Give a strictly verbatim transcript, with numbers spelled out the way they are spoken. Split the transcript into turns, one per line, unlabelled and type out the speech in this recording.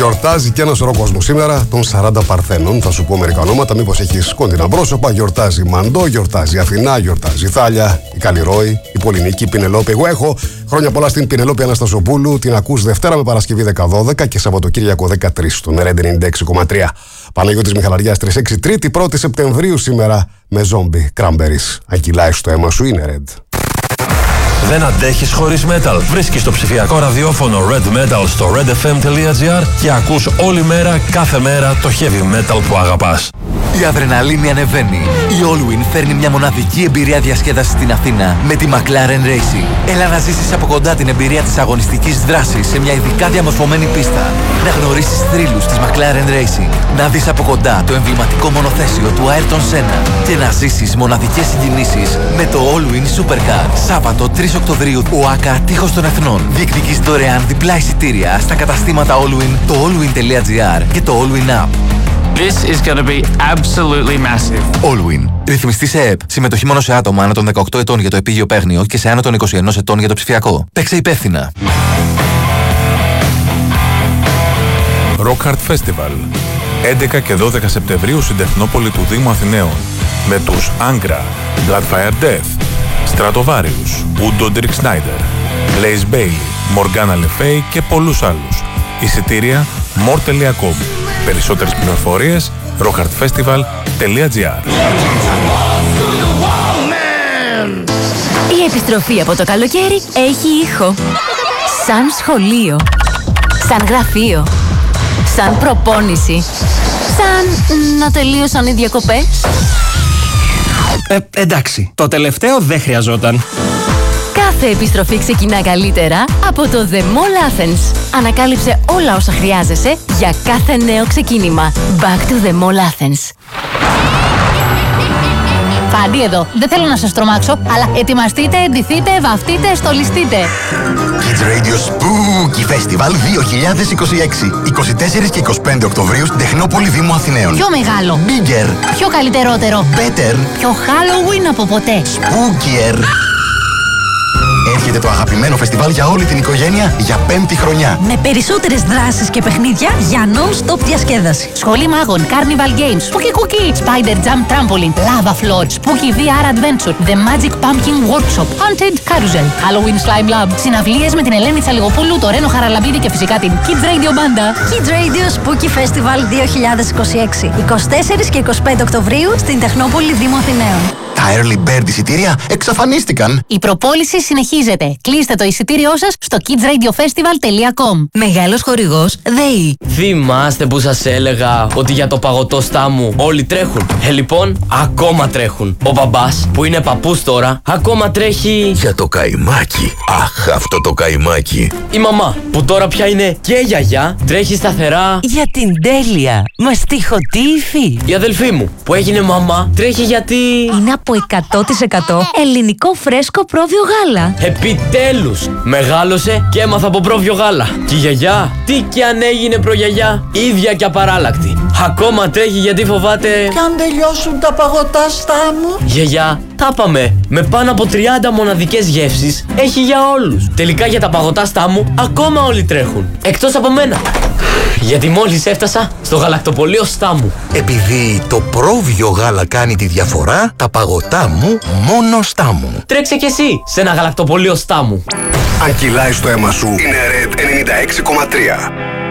Γιορτάζει και ένα σωρό κόσμο σήμερα, των σαράντα Παρθένων. Θα σου πω μερικά ονόματα, μήπως έχεις κόντινα πρόσωπα. Γιορτάζει η Μαντό, γιορτάζει η Αθηνά, γιορτάζει η Θάλια, η Καλλιρόη, η Πολυνίκη, η Πινελόπη. Εγώ έχω χρόνια πολλά στην Πινελόπη Αναστασοπούλου. Την ακούς Δευτέρα με Παρασκευή δέκα δώδεκα και Σαββατοκύριακο δεκατρεί στον Ρεντ ενενήντα έξι κόμμα τρία. Παναγιώτης Μιχαλαριάς τριακόσια έξι, Τρίτη πρώτη Σεπτεμβρίου σήμερα με ζόμπι Cranberries. Αν κυλάει στο αίμα σου είναι Ρεντ.
Δεν αντέχεις χωρίς metal? Βρίσκεις το ψηφιακό ραδιόφωνο Red Metal στο red f m dot g r και ακούς όλη μέρα, κάθε μέρα το heavy metal που αγαπάς.
Η αδρεναλίνη ανεβαίνει. Η Allwyn φέρνει μια μοναδική εμπειρία διασκέδασης στην Αθήνα με τη McLaren Racing. Έλα να ζήσεις από κοντά την εμπειρία της αγωνιστικής δράσης σε μια ειδικά διαμορφωμένη πίστα. Να γνωρίσεις θρύλους της McLaren Racing. Να δεις από κοντά το εμβληματικό μονοθέσιο του Ayrton Senna. Και να ζήσεις μοναδικές συγκινήσεις με το Allwyn Supercar. Σάββατο τρεις Οκτωβρίου, ο ΆΚΑ Τείχος των Εθνών. Διεκδικείς δωρεάν διπλά εισιτήρια στα καταστήματα Allwyn, το allwyn dot g r και το Allwyn App.
This is going to be absolutely massive.
Allwyn. Ρυθμιστή σε ΕΕΠ. Συμμετοχή μόνο σε άτομα άνω των δεκαοκτώ ετών για το επίγειο παίγνιο και σε άνω των είκοσι ένα ετών για το ψηφιακό. Παίξε υπεύθυνα.
Rock Art Festival. έντεκα και δώδεκα Σεπτεμβρίου στην Τεχνόπολη του Δήμου Αθηναίων. Με τους Angra, Bloodfire Death, Stratovarius, Udo Dirk Snyder, Blaze Bailey, Morgana Le Fay και πολλούς άλλους. Εισιτήρια more τελεία com. Περισσότερες πληροφορίες rock art festival τελεία g r.
Η επιστροφή από το καλοκαίρι έχει ήχο. Σαν σχολείο. Σαν γραφείο. Σαν προπόνηση. Σαν να τελείωσαν οι διακοπές.
Ε, εντάξει, το τελευταίο δεν χρειαζόταν.
Κάθε επιστροφή ξεκινά καλύτερα από το The Mall Athens. Ανακάλυψε όλα όσα χρειάζεσαι για κάθε νέο ξεκίνημα. Back to the Mall Athens.
Φάντι εδώ. Δεν θέλω να σας τρομάξω, αλλά ετοιμαστείτε, ντυθείτε, βαφτείτε, στολιστείτε.
Kids Radio Spooky Festival δύο χιλιάδες είκοσι έξι. είκοσι τέσσερα και είκοσι πέντε Οκτωβρίου στην Τεχνόπολη Δήμου Αθηναίων.
Πιο μεγάλο.
Bigger.
Πιο καλυτερότερο.
Better.
Πιο Halloween από ποτέ.
Spookier. Έρχεται το αγαπημένο φεστιβάλ για όλη την οικογένεια για πέμπτη χρονιά.
Με περισσότερες δράσεις και παιχνίδια για non-stop διασκέδαση.
Σχολή μάγων, Carnival Games, Spooky Cookie, Spider Jump Trampoline, Lava Floor, Spooky βι αρ Adventure, The Magic Pumpkin Workshop, Haunted Carousel, Halloween Slime Lab, συναυλίες με την Ελένη Τσαλιγοπούλου, το Ρένο Χαραλαμπίδη και φυσικά την Kids Radio Banda.
Kids Radio Spooky Festival δύο χιλιάδες είκοσι έξι. είκοσι τέσσερα και είκοσι πέντε Οκτωβρίου στην Τεχνόπολη Δήμου Αθηναίων.
Τα early bird εισιτήρια εξαφανίστηκαν.
Η προπόληση συνεχίζεται. Κλείστε το εισιτήριό σας στο kids radio festival τελεία com.
Μεγάλος χορηγός ΔΕΗ.
Θυμάστε που σας έλεγα ότι για το παγωτό στάμου όλοι τρέχουν? Ε, λοιπόν, ακόμα τρέχουν. Ο μπαμπάς, που είναι παππούς τώρα, ακόμα τρέχει...
Για το καϊμάκι. Αχ, αυτό το καϊμάκι.
Η μαμά, που τώρα πια είναι και γιαγιά, τρέχει σταθερά...
Για την τέλεια. Μαστιχωτή υφή.
Η αδελφή μου, που έγινε μαμά, τρέχει γιατί...
Είναι από εκατό τοις εκατό ελληνικό φρέσκο πρόβιο γάλα.
Επιτέλους! Μεγάλωσε και έμαθα από πρόβιο γάλα. Και η γιαγιά, τι κι αν έγινε προγιαγιά, ίδια και απαράλλακτη. Ακόμα τρέχει γιατί φοβάται...
Κι αν τελειώσουν τα παγωτά στάμου.
Γιαγιά, τα είπαμε. Με πάνω από τριάντα μοναδικές γεύσεις έχει για όλους. Τελικά για τα παγωτά στάμου ακόμα όλοι τρέχουν. Εκτός από μένα. Γιατί μόλις έφτασα στο γαλακτοπωλείο Στάμου.
Επειδή το πρόβιο γάλα κάνει τη διαφορά, τα παγωτά μου μόνο Στάμου.
Τρέξε κι εσύ σε ένα γαλακτοπωλείο Στάμου.
Αν κυλάει στο αίμα σου, είναι Ρεντ ενενήντα έξι κόμμα τρία.